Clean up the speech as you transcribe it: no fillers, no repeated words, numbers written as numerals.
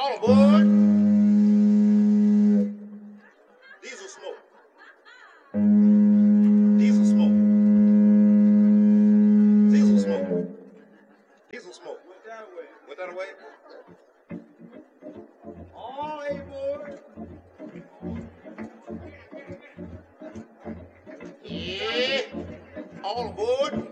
All aboard. Diesel smoke. Diesel smoke. Diesel smoke. Diesel smoke. Went that way. All aboard. Yeah. All aboard.